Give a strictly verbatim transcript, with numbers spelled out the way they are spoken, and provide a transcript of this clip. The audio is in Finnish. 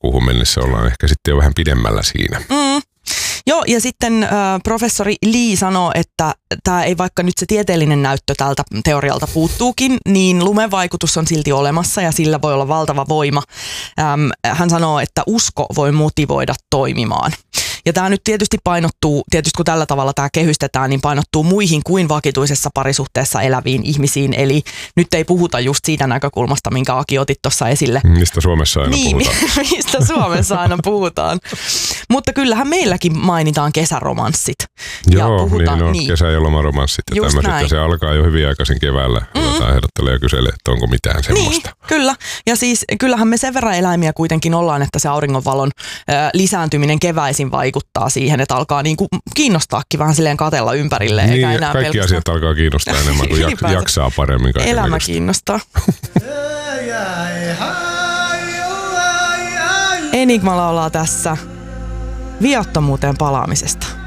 toukokuuhun mennessä ollaan ehkä sitten jo vähän pidemmällä siinä. Mm. Joo, ja sitten äh, professori Lee sanoo, että tämä ei, vaikka nyt se tieteellinen näyttö tältä teorialta puuttuukin, niin lumen vaikutus on silti olemassa ja sillä voi olla valtava voima. Ähm, hän sanoo, että usko voi motivoida toimimaan. Ja tämä nyt tietysti painottuu, tietysti kun tällä tavalla tämä kehystetään, niin painottuu muihin kuin vakituisessa parisuhteessa eläviin ihmisiin. Eli nyt ei puhuta just siitä näkökulmasta, minkä Aki otit tuossa esille. Mistä Suomessa aina niin, puhutaan. mistä Suomessa aina puhutaan. Mutta kyllähän meilläkin mainitaan kesäromanssit. Joo, ja puhutaan, niin on niin. kesä- ja lomaromanssit ja tämmöiset. Ja se alkaa jo hyvin aikaisin keväällä. Mm. Jotain ehdottelee ja kyselee, että onko mitään semmoista. Niin, kyllä. Ja siis kyllähän me sen verran eläimiä kuitenkin ollaan, että se auringonvalon ö, lisääntyminen keväisin vaikuttaa siihen, että alkaa niinku kiinnostaakin vähän silleen katella ympärille. Niin, eikä enää kaikki pelkästään asiat alkaa kiinnostaa enemmän kuin jak- jaksaa paremmin. Elämä näköistä. kiinnostaa. Enigma laulaa tässä viattomuuteen palaamisesta.